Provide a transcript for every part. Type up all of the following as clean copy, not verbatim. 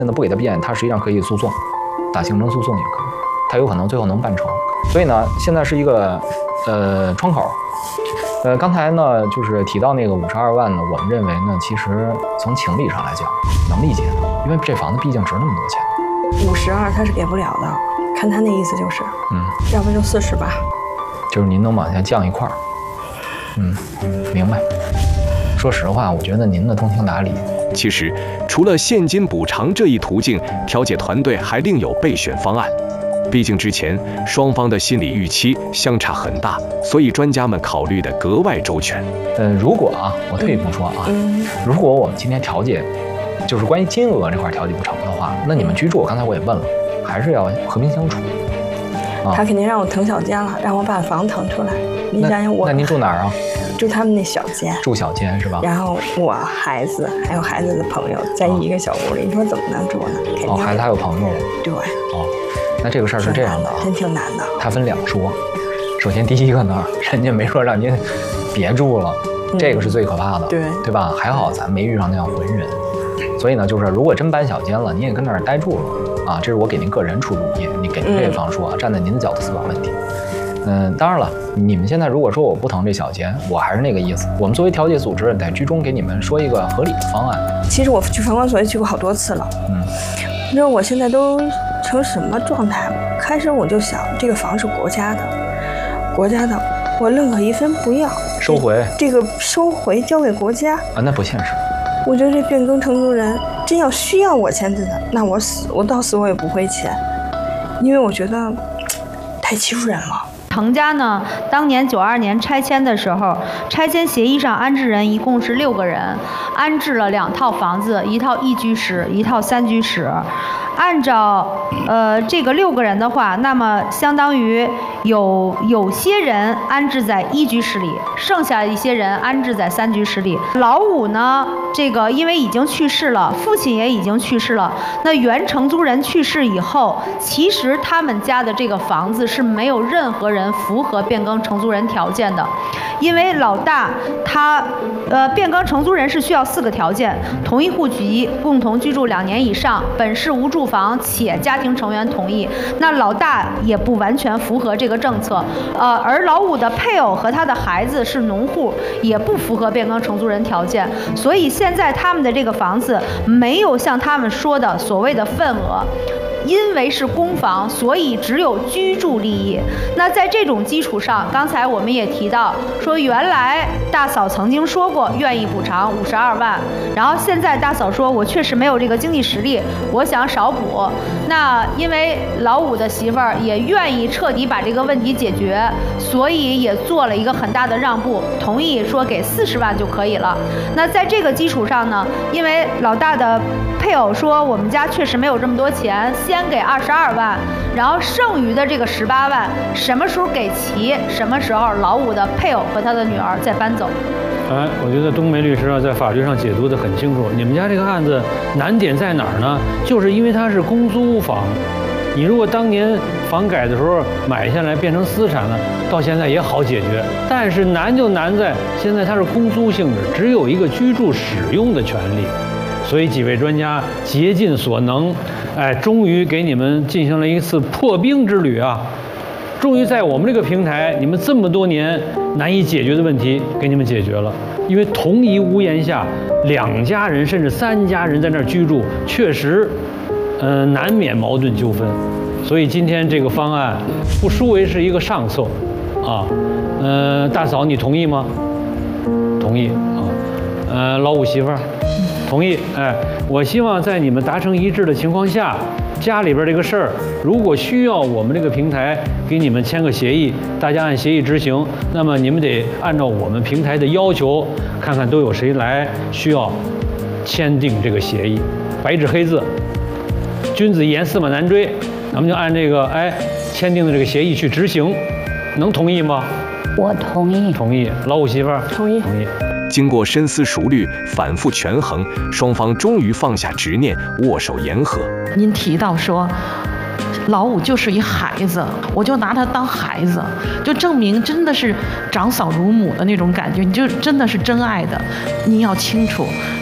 现在不给他变，他实际上可以诉讼，打行政诉讼也可以，他有可能最后能办成。所以呢，现在是一个窗口。刚才呢就是提到那个52万呢，我们认为呢，其实从情理上来讲能理解的，因为这房子毕竟值那么多钱。 52他是给不了的，看他那意思就是，要不就40吧。 就是您能往下降一块儿。明白。说实话，我觉得您的通情达理。 其实，除了现金补偿这一途径，调解团队还另有备选方案。毕竟之前双方的心理预期相差很大，所以专家们考虑的格外周全。 如果我退一步说如果我们今天调解，就是关于金额这块调解不成的话，那你们居住，刚才我也问了，还是要和平相处。 他肯定让我腾小间了，让我把房腾出来。你想想我， 那您住哪儿啊？ 住他们那小间。 住小间是吧？ 然后我孩子还有孩子的朋友在一个小屋里，你说怎么能住呢？ 孩子还有朋友。 对。 那这个事儿是这样的真挺难的。 它分两说。首先第一个呢，人家没说让您别住了，这个是最可怕的，对吧？还好咱没遇上那样浑人。所以呢，就是如果真搬小间了，你也跟那儿待住了这是我给您个人出主意，你给您这方说站在您的角度思考问题。当然了，你们现在如果说我不腾这小间，我还是那个意思。我们作为调解组织，在居中给你们说一个合理的方案。 其实我去房管所也去过好多次了。你知道我现在都成什么状态吗？开始我就想，这个房是国家的，我任何一分不要， 收回。这个收回交给国家那不现实。 我觉得这变更承租人真要需要我签字的，那我到死我也不会签，因为我觉得太欺负人了。 滕家呢，当年92年拆迁的时候，拆迁协议上安置人一共是6个人，安置了2套房子，一套1居室，一套3居室。按照这个6个人的话，那么相当于有些人安置在1居室里，剩下一些人安置在3居室里。老五呢，这个因为已经去世了，父亲也已经去世了。那原承租人去世以后，其实他们家的这个房子是没有任何人符合变更承租人条件的，因为老大他变更承租人是需要4个条件：同一户籍，共同居住2年以上，本市无住房且家庭成员同意。那老大也不完全符合这个政策，而老五的配偶和他的孩子是农户，也不符合变更承租人条件。所以现在他们的这个房子没有像他们说的所谓的份额。因为是公房，所以只有居住利益。那在这种基础上，刚才我们也提到说，原来大嫂曾经说过愿意补偿52万，然后现在大嫂说我确实没有这个经济实力，我想少补。那因为老五的媳妇儿也愿意彻底把这个问题解决，所以也做了一个很大的让步，同意说给40万就可以了。那在这个基础上呢，因为老大的配偶说我们家确实没有这么多钱，先给22万，然后剩余的这个18万什么时候给齐，什么时候老五的配偶和他的女儿再搬走。 我觉得冬梅律师在法律上解读得很清楚。你们家这个案子难点在哪儿呢？就是因为它是公租房，你如果当年房改的时候买下来变成私产了，到现在也好解决。但是难就难在现在它是公租性质，只有一个居住使用的权利。所以几位专家竭尽所能，终于给你们进行了一次破冰之旅啊！终于在我们这个平台，你们这么多年难以解决的问题给你们解决了。因为同一屋檐下2家人甚至3家人在那儿居住，确实，难免矛盾纠纷。所以今天这个方案不输为是一个上策，大嫂你同意吗？同意啊。老五媳妇儿。同意，我希望在你们达成一致的情况下，家里边这个事儿，如果需要我们这个平台给你们签个协议，大家按协议执行，那么你们得按照我们平台的要求，看看都有谁来需要签订这个协议，白纸黑字，君子一言驷马难追，咱们就按这个签订的这个协议去执行，能同意吗？ 我同意。 同意。老五媳妇儿同意。 同意。 经过深思熟虑、反复权衡，双方终于放下执念，握手言和。 您提到说，老五就是一孩子，我就拿他当孩子，就证明真的是长嫂如母的那种感觉，你就真的是真爱的。您要清楚，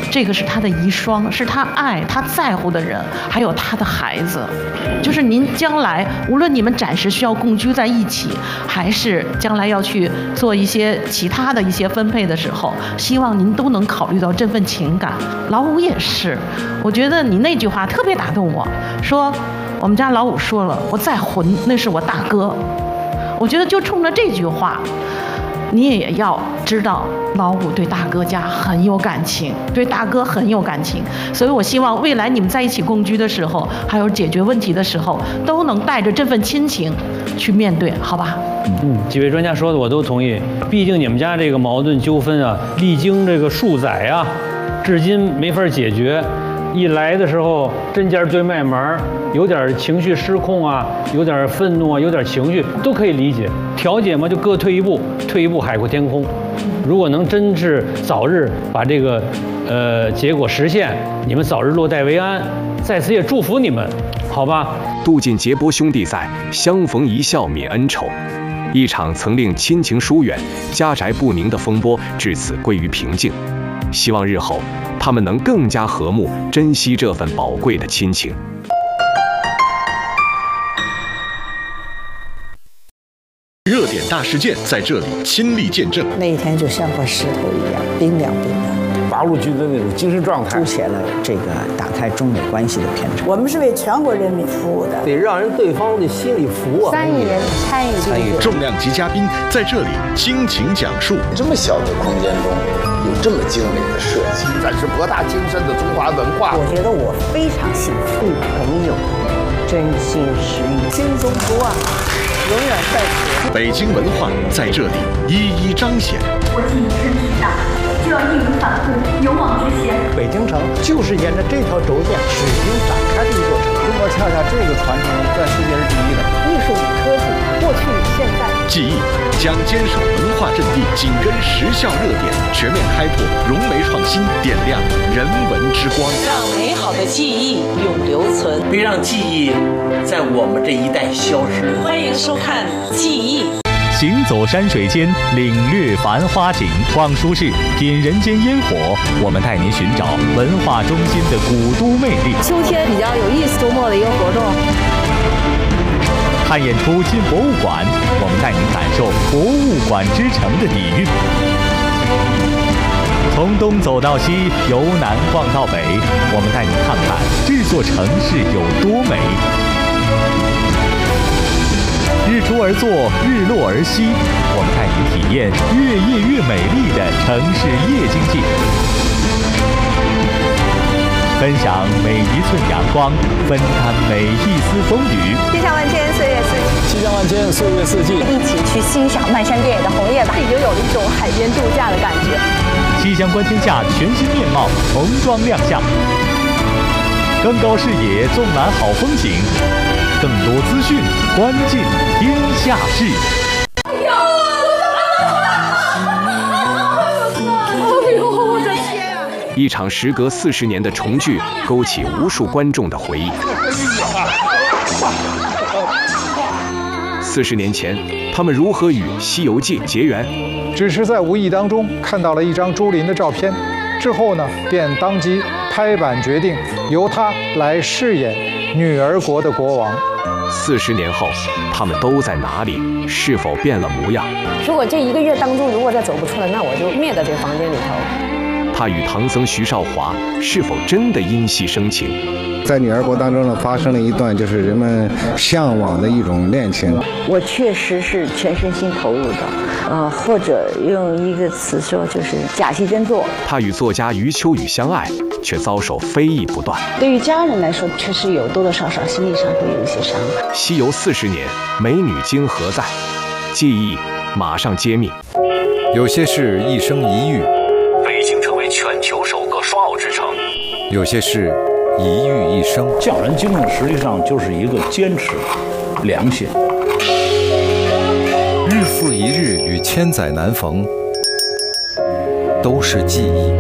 这个是他的遗孀，是他爱他在乎的人，还有他的孩子。就是您将来无论你们暂时需要共居在一起，还是将来要去做一些其他的一些分配的时候，希望您都能考虑到这份情感。老五也是，我觉得你那句话特别打动我，说我们家老五说了，我再混那是我大哥。我觉得就冲着这句话，你也要知道老五对大哥家很有感情，对大哥很有感情。所以我希望未来你们在一起共居的时候，还有解决问题的时候，都能带着这份亲情去面对，好吧？ 几位专家说的我都同意。毕竟你们家这个矛盾纠纷啊，历经这个数载啊，至今没法解决。一来的时候针尖对麦芒，有点情绪失控啊，有点愤怒啊，有点情绪都可以理解。调解嘛，就各退一步，退一步海阔天空。如果能真是早日把这个结果实现，你们早日落袋为安。在此也祝福你们，好吧？ 杜晋结波兄弟在，相逢一笑泯恩仇。一场曾令亲情疏远、家宅不宁的风波至此归于平静。希望日后他们能更加和睦，珍惜这份宝贵的亲情。 热点大事件在这里亲历见证， 那一天就像块石头一样冰凉冰凉。 八路军的那种精神状态， 凸显了这个打开中美关系的偏差。 我们是为全国人民服务的， 得让人对方的心里服啊。 3亿人参与， 重量级嘉宾在这里倾情讲述。 这么小的空间中有这么精美的设计， 展示博大精深的中华文化。 我觉得我非常幸福， 朋友真心实意， 心中不忘，永远在此。 北京文化在这里一一彰显。 我进身体上，就要义无反顾，勇往直前。 北京城就是沿着这条轴线始终展开的一座城。中国恰恰这个传承在世界是第一的。 艺术与科技，过去与现在。 记忆将坚守文化阵地，紧跟时效热点，全面开拓融媒创新，点亮人文之光， 让美好的记忆永留存， 别让记忆在我们这一代消失。 欢迎收看《记忆》。 行走山水间，领略繁花景；逛书市，品人间烟火。我们带您寻找文化中心的古都魅力。 秋天比较有意思，周末的一个活动。 看演出进博物馆，我们带您感受博物馆之城的底蕴。从东走到西，由南逛到北，我们带您看看这座城市有多美。日出而作，日落而息，我们带您体验越夜越美丽的城市夜经济，分享每一寸阳光，分担每一丝风雨。 气象万千，岁月四季。 气象万千，岁月四季。 一起去欣赏漫山遍野的红叶吧，已经有了一种海边度假的感觉。 气象观天下全新面貌重装亮相，更高视野，纵览好风景。更多资讯，关进天下事。 我的天啊！ 一场时隔40年的重聚，勾起无数观众的回忆。40年前，他们如何与《西游记》结缘？ 只是在无意当中看到了一张朱琳的照片，之后呢，便当即拍板决定由他来饰演女儿国的国王。 40年后，他们都在哪里？是否变了模样？ 如果这1个月当中，如果再走不出来，那我就灭在这个房间里头。 他与唐僧徐少华是否真的因戏生情？ 在女儿国当中呢，发生了一段就是人们向往的一种恋情。 我确实是全身心投入的，或者用一个词说，就是假戏真做。 他与作家余秋雨相爱，却遭受非议不断。 对于家人来说，确实有多多少少心理上会有一些伤害。 西游40年，美女经何在？记忆马上揭秘。 有些事一生一遇， 北京成为全球首个双奥之城。 有些事一遇一生。 匠人精神实际上就是一个坚持、良心。 日复一日与千载难逢，都是记忆。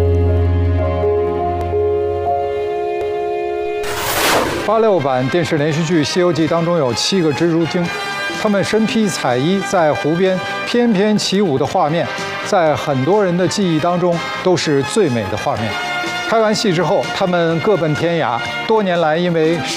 86版电视连续剧《西游记》当中有7个蜘蛛精，他们身披彩衣，在湖边翩翩起舞的画面，在很多人的记忆当中都是最美的画面。 拍完戏之后，他们各奔天涯。多年来因为生